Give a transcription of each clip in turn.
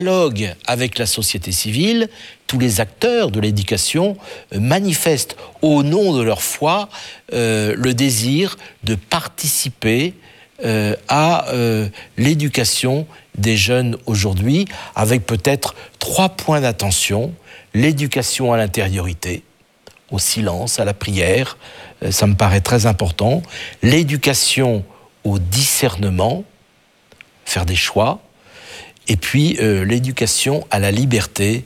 dialogue avec la société civile, tous les acteurs de l'éducation manifestent au nom de leur foi le désir de participer à l'éducation des jeunes aujourd'hui, avec peut-être 3 points d'attention: l'éducation à l'intériorité, au silence, à la prière, ça me paraît très important; l'éducation au discernement, faire des choix; et puis l'éducation à la liberté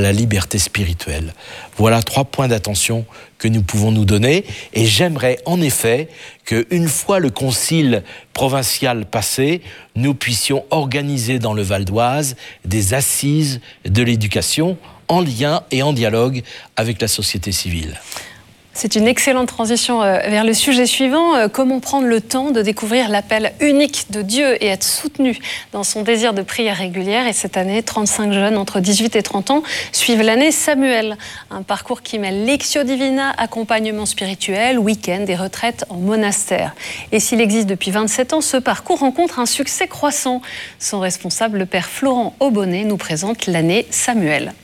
spirituelle. Voilà 3 points d'attention que nous pouvons nous donner. Et j'aimerais en effet qu'une fois le concile provincial passé, nous puissions organiser dans le Val d'Oise des assises de l'éducation en lien et en dialogue avec la société civile. C'est une excellente transition vers le sujet suivant. Comment prendre le temps de découvrir l'appel unique de Dieu et être soutenu dans son désir de prière régulière? Et cette année, 35 jeunes entre 18 et 30 ans suivent l'année Samuel. Un parcours qui mêle Lectio Divina, accompagnement spirituel, week-end et retraite en monastère. Et s'il existe depuis 27 ans, ce parcours rencontre un succès croissant. Son responsable, le père Florent Aubonnet, nous présente l'année Samuel.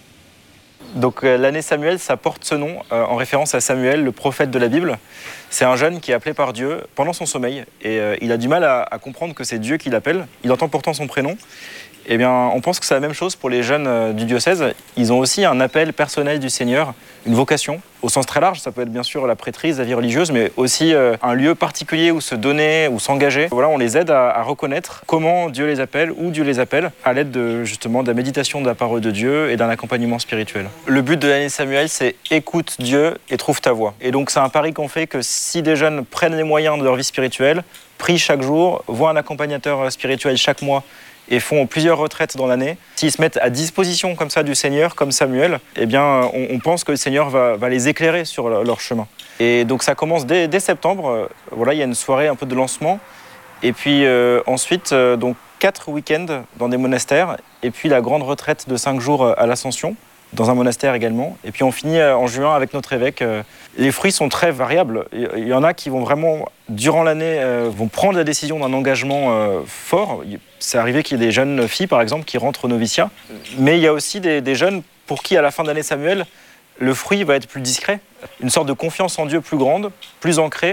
Donc l'année Samuel, ça porte ce nom en référence à Samuel, le prophète de la Bible. C'est un jeune qui est appelé par Dieu pendant son sommeil et il a du mal à comprendre que c'est Dieu qui l'appelle. Il entend pourtant son prénom. Eh bien, on pense que c'est la même chose pour les jeunes du diocèse. Ils ont aussi un appel personnel du Seigneur, une vocation, au sens très large. Ça peut être bien sûr la prêtrise, la vie religieuse, mais aussi un lieu particulier où se donner, où s'engager. Voilà, on les aide à reconnaître comment Dieu les appelle, où Dieu les appelle, à l'aide justement de la méditation de la parole de Dieu et d'un accompagnement spirituel. Le but de l'année Samuel, c'est écoute Dieu et trouve ta voie. Et donc c'est un pari qu'on fait que si des jeunes prennent les moyens de leur vie spirituelle, prient chaque jour, voient un accompagnateur spirituel chaque mois, et font plusieurs retraites dans l'année, s'ils se mettent à disposition comme ça du Seigneur, comme Samuel, eh bien, on pense que le Seigneur va les éclairer sur leur chemin. Et donc ça commence dès septembre. Voilà, il y a une soirée un peu de lancement. Et puis ensuite, donc 4 week-ends dans des monastères. Et puis la grande retraite de 5 jours à l'Ascension, dans un monastère également. Et puis on finit en juin avec notre évêque. Les fruits sont très variables. Il y en a qui vont vraiment, durant l'année, vont prendre la décision d'un engagement fort. C'est arrivé qu'il y ait des jeunes filles, par exemple, qui rentrent au noviciat. Mais il y a aussi des jeunes pour qui, à la fin de l'année Samuel, le fruit va être plus discret. Une sorte de confiance en Dieu plus grande, plus ancrée.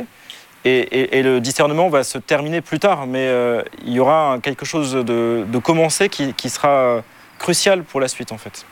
Et le discernement va se terminer plus tard. Mais il y aura quelque chose de commencé qui sera crucial pour la suite, en fait.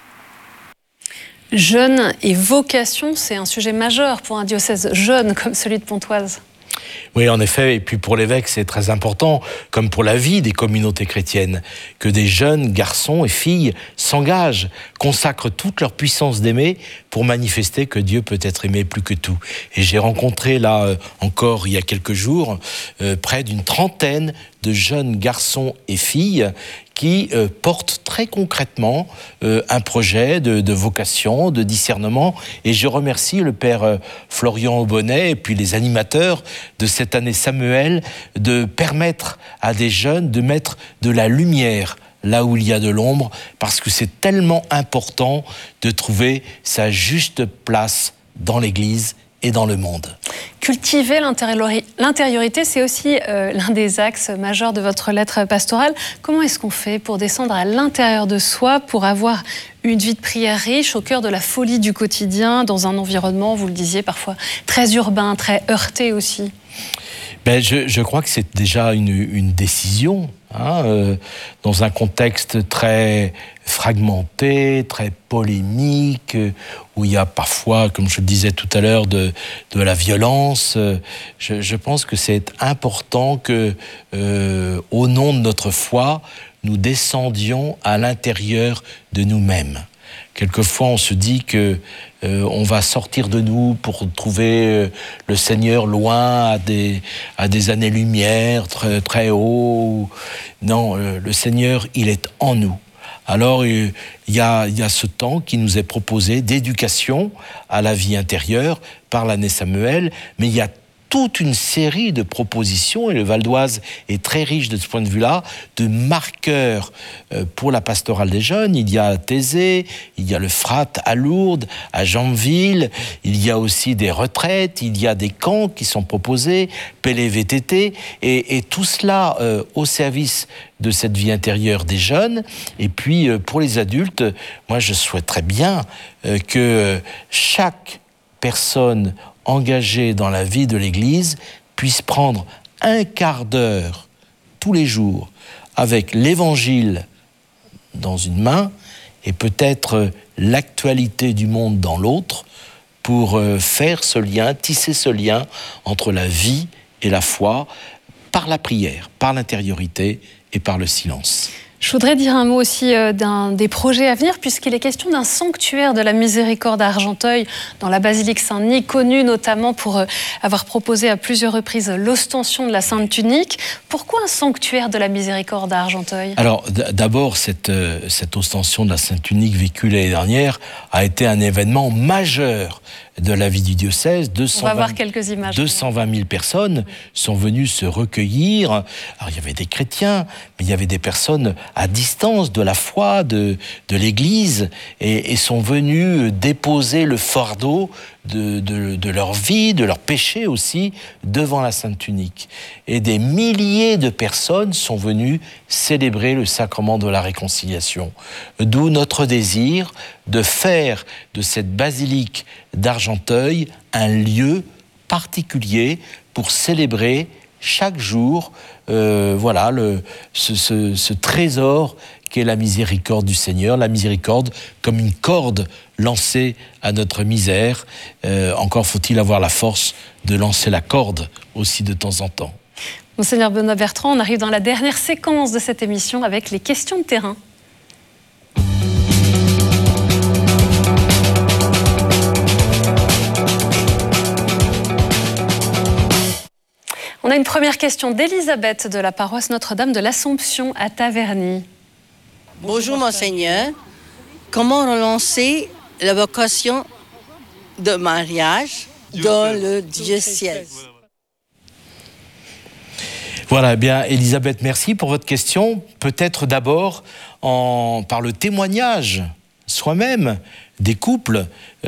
Jeunes et vocation, c'est un sujet majeur pour un diocèse jeune comme celui de Pontoise. Oui, en effet, et puis pour l'évêque, c'est très important, comme pour la vie des communautés chrétiennes, que des jeunes garçons et filles s'engagent, consacrent toute leur puissance d'aimer pour manifester que Dieu peut être aimé plus que tout. Et j'ai rencontré là, encore il y a quelques jours, près d'une trentaine de jeunes garçons et filles qui portent très concrètement un projet de vocation, de discernement. Et je remercie le père Florian Aubonnet et puis les animateurs de cette année Samuel de permettre à des jeunes de mettre de la lumière là où il y a de l'ombre, parce que c'est tellement important de trouver sa juste place dans l'Église et dans le monde. Cultiver l'intériorité, c'est aussi l'un des axes majeurs de votre lettre pastorale. Comment est-ce qu'on fait pour descendre à l'intérieur de soi, pour avoir une vie de prière riche, au cœur de la folie du quotidien, dans un environnement, vous le disiez, parfois très urbain, très heurté aussi? Je crois que c'est déjà une décision, dans un contexte très fragmenté, très polémique, où il y a parfois, comme je le disais tout à l'heure, de la violence. Je pense que c'est important que, au nom de notre foi, nous descendions à l'intérieur de nous-mêmes. Quelquefois, on se dit que on va sortir de nous pour trouver le Seigneur loin, à des années-lumière, très, très haut. Non, le Seigneur, il est en nous. Alors, il y a ce temps qui nous est proposé d'éducation à la vie intérieure par l'année Samuel, mais il y a toute une série de propositions, et le Val d'Oise est très riche de ce point de vue-là, de marqueurs pour la pastorale des jeunes. Il y a à Thésée, il y a le Frat à Lourdes, à Janville, il y a aussi des retraites, il y a des camps qui sont proposés, PLVTT, et tout cela au service de cette vie intérieure des jeunes. Et puis pour les adultes, moi je souhaiterais bien que chaque personne engagée dans la vie de l'Église puisse prendre un quart d'heure tous les jours avec l'Évangile dans une main et peut-être l'actualité du monde dans l'autre pour faire ce lien, tisser ce lien entre la vie et la foi par la prière, par l'intériorité et par le silence. Je voudrais dire un mot aussi des projets à venir, puisqu'il est question d'un sanctuaire de la Miséricorde à Argenteuil, dans la basilique Saint-Denis, connu notamment pour avoir proposé à plusieurs reprises l'ostension de la Sainte Tunique. Pourquoi un sanctuaire de la Miséricorde à Argenteuil ? Alors, d'abord, cette ostension de la Sainte Tunique vécue l'année dernière a été un événement majeur de la vie du diocèse. On va voir quelques images. 220 000 personnes sont venues se recueillir. Alors, il y avait des chrétiens, mais il y avait des personnes à distance de la foi, de l'Église, et sont venues déposer le fardeau de leur vie, de leur péché aussi, devant la Sainte Tunique. Et des milliers de personnes sont venues célébrer le sacrement de la réconciliation. D'où notre désir de faire de cette basilique d'Argenteuil un lieu particulier pour célébrer chaque jour ce trésor qu'est la miséricorde du Seigneur, la miséricorde comme une corde lancée à notre misère. Encore faut-il avoir la force de lancer la corde aussi de temps en temps. Monseigneur Benoît Bertrand, on arrive dans la dernière séquence de cette émission avec les questions de terrain. On a une première question d'Elisabeth de la paroisse Notre-Dame de l'Assomption à Taverny. Bonjour Monseigneur, comment relancer la vocation de mariage dans le diocèse ? Voilà, eh bien, Elisabeth, merci pour votre question. Peut-être d'abord par le témoignage soi-même des couples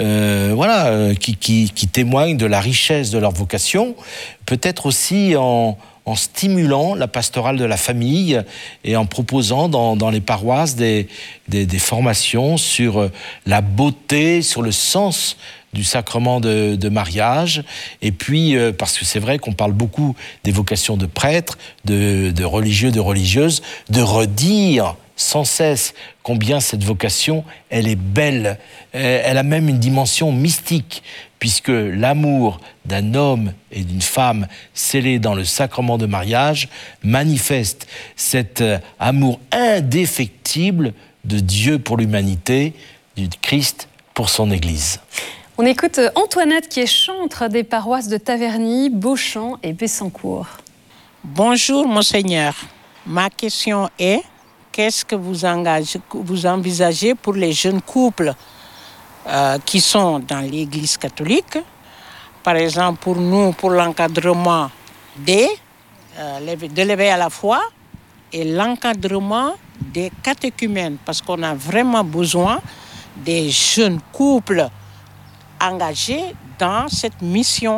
qui témoignent de la richesse de leur vocation, peut-être aussi en stimulant la pastorale de la famille et en proposant dans les paroisses des formations sur la beauté, sur le sens du sacrement de mariage. Et puis, parce que c'est vrai qu'on parle beaucoup des vocations de prêtres, de religieux, de religieuses, de redire sans cesse combien cette vocation, elle est belle. Elle a même une dimension mystique, puisque l'amour d'un homme et d'une femme scellés dans le sacrement de mariage manifeste cet amour indéfectible de Dieu pour l'humanité, du Christ pour son Église. On écoute Antoinette qui est chantre des paroisses de Taverny, Beauchamp et Bessancourt. Bonjour Monseigneur, ma question est: qu'est-ce que vous envisagez pour les jeunes couples qui sont dans l'Église catholique? Par exemple, pour nous, pour l'encadrement de l'éveil à la foi et l'encadrement des catéchumènes, parce qu'on a vraiment besoin des jeunes couples engagés dans cette mission.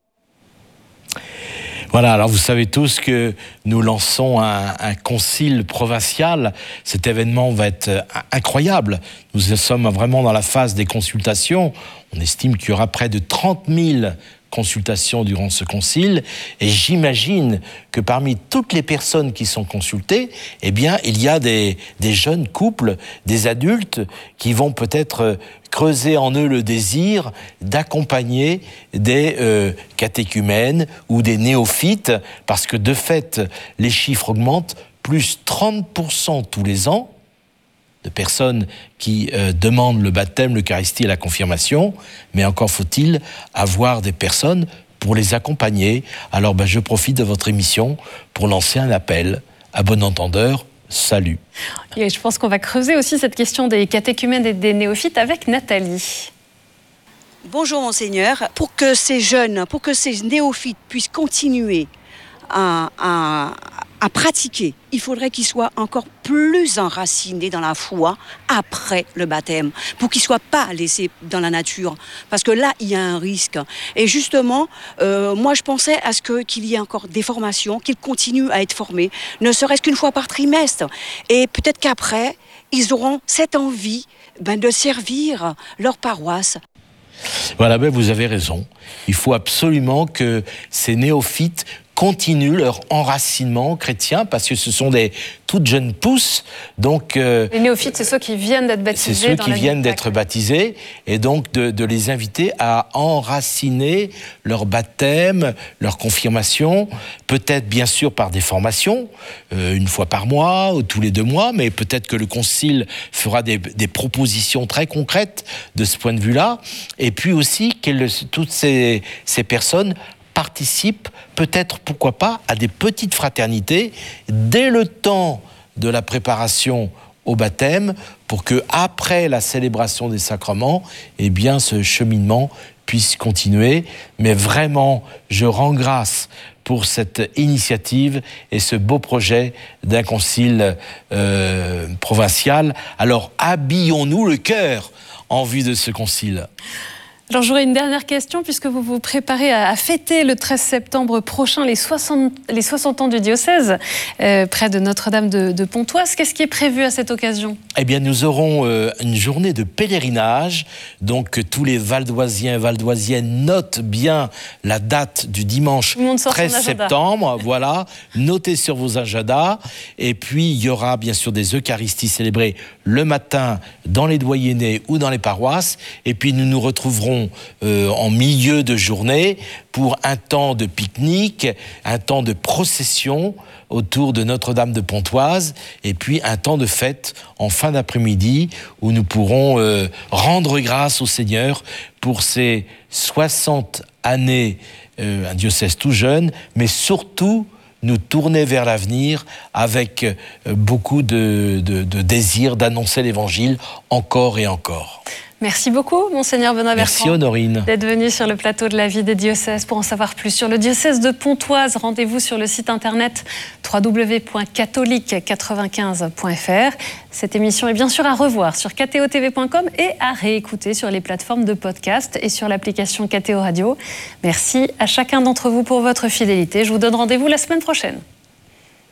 Voilà, alors vous savez tous que nous lançons un concile provincial. Cet événement va être incroyable. Nous sommes vraiment dans la phase des consultations. On estime qu'il y aura près de 30 000 consultations durant ce concile, et j'imagine que parmi toutes les personnes qui sont consultées, eh bien, il y a des jeunes couples, des adultes qui vont peut-être creuser en eux le désir d'accompagner des catéchumènes ou des néophytes, parce que de fait, les chiffres augmentent, plus 30% tous les ans, de personnes qui demandent le baptême, l'Eucharistie et la confirmation, mais encore faut-il avoir des personnes pour les accompagner. Alors je profite de votre émission pour lancer un appel à bon entendeur. Salut. Et je pense qu'on va creuser aussi cette question des catéchumènes et des néophytes avec Nathalie. Bonjour Monseigneur. Pour que ces jeunes, pour que ces néophytes puissent continuer à pratiquer, il faudrait qu'ils soient encore plus enracinés dans la foi après le baptême, pour qu'ils ne soient pas laissés dans la nature, parce que là, il y a un risque. Et justement, moi, je pensais à qu'il y ait encore des formations, qu'ils continuent à être formés, ne serait-ce qu'une fois par trimestre. Et peut-être qu'après, ils auront cette envie de servir leur paroisse. Voilà, vous avez raison. Il faut absolument que ces néophytes continuent leur enracinement chrétien, parce que ce sont des toutes jeunes pousses. Donc, les néophytes, c'est ceux qui viennent d'être baptisés. C'est ceux qui viennent d'être baptisés, et donc de les inviter à enraciner leur baptême, leur confirmation, peut-être bien sûr par des formations, une fois par mois ou tous les 2 mois, mais peut-être que le Concile fera des propositions très concrètes de ce point de vue-là, et puis aussi que toutes ces personnes participent peut-être, pourquoi pas, à des petites fraternités dès le temps de la préparation au baptême, pour que après la célébration des sacrements, eh bien, ce cheminement puisse continuer. Mais vraiment, je rends grâce pour cette initiative et ce beau projet d'un concile provincial. Alors, habillons-nous le cœur en vue de ce concile. Alors j'aurais une dernière question, puisque vous vous préparez à fêter le 13 septembre prochain les 60 ans du diocèse, près de Notre-Dame de Pontoise. Qu'est-ce qui est prévu à cette occasion ? Eh bien, nous aurons une journée de pèlerinage. Donc, tous les Valdoisiens et Valdoisiennes notent bien la date du dimanche 13 septembre. Voilà, notez sur vos agendas. Et puis, il y aura bien sûr des Eucharisties célébrées le matin dans les doyennés ou dans les paroisses. Et puis, nous nous retrouverons en milieu de journée pour un temps de pique-nique, un temps de procession autour de Notre-Dame de Pontoise, et puis un temps de fête en fin d'après-midi où nous pourrons rendre grâce au Seigneur pour ces 60 années, un diocèse tout jeune, mais surtout nous tourner vers l'avenir avec beaucoup de désir d'annoncer l'Évangile encore et encore. Merci beaucoup, Monseigneur Benoît Bertrand. Merci Honorine. D'être venu sur le plateau de la vie des diocèses. Pour en savoir plus sur le diocèse de Pontoise, rendez-vous sur le site internet www.catholique95.fr. Cette émission est bien sûr à revoir sur kto-tv.com et à réécouter sur les plateformes de podcast et sur l'application KTO Radio. Merci à chacun d'entre vous pour votre fidélité. Je vous donne rendez-vous la semaine prochaine.